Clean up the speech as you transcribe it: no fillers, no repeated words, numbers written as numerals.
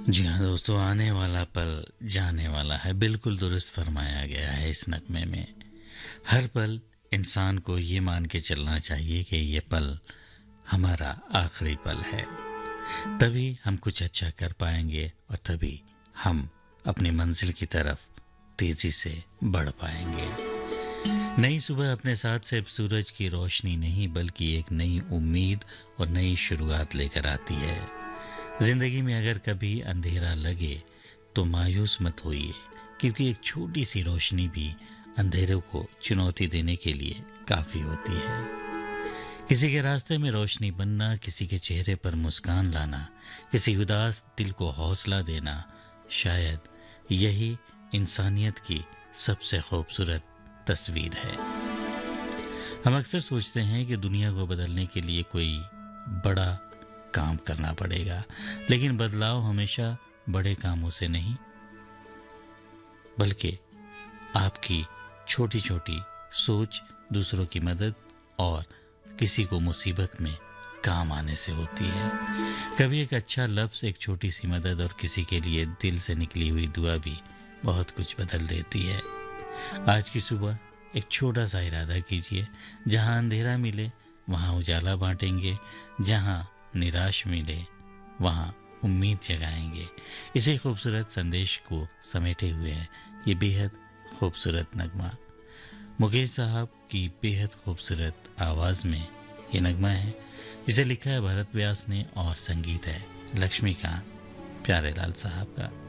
जी हाँ दोस्तों, आने वाला पल जाने वाला है, बिल्कुल दुरुस्त फरमाया गया है इस नगमे में। हर पल इंसान को ये मान के चलना चाहिए कि ये पल हमारा आखिरी पल है। तभी हम कुछ अच्छा कर पाएंगे और तभी हम अपनी मंजिल की तरफ तेजी से बढ़ पाएंगे। नई सुबह अपने साथ सिर्फ सूरज की रोशनी नहीं बल्कि एक नई उम्मीद और नई शुरुआत लेकर आती है। जिंदगी में अगर कभी अंधेरा लगे तो मायूस मत होइए, क्योंकि एक छोटी सी रोशनी भी अंधेरों को चुनौती देने के लिए काफी होती है। किसी के रास्ते में रोशनी बनना, किसी के चेहरे पर मुस्कान लाना, किसी उदास दिल को हौसला देना, शायद यही इंसानियत की सबसे खूबसूरत तस्वीर है। हम अक्सर सोचते हैं कि दुनिया को बदलने के लिए कोई बड़ा काम करना पड़ेगा, लेकिन बदलाव हमेशा बड़े कामों से नहीं बल्कि आपकी छोटी छोटी सोच, दूसरों की मदद और किसी को मुसीबत में काम आने से होती है। कभी एक अच्छा लफ्ज़, एक छोटी सी मदद और किसी के लिए दिल से निकली हुई दुआ भी बहुत कुछ बदल देती है। आज की सुबह एक छोटा सा इरादा कीजिए, जहां अंधेरा मिले वहां उजाला बांटेंगे, जहां निराश मिले वहां उम्मीद जगाएंगे। इसी खूबसूरत संदेश को समेटे हुए है ये बेहद खूबसूरत नगमा। मुकेश साहब की बेहद खूबसूरत आवाज़ में ये नगमा है, जिसे लिखा है भरत व्यास ने और संगीत है लक्ष्मीकांत प्यारेलाल साहब का।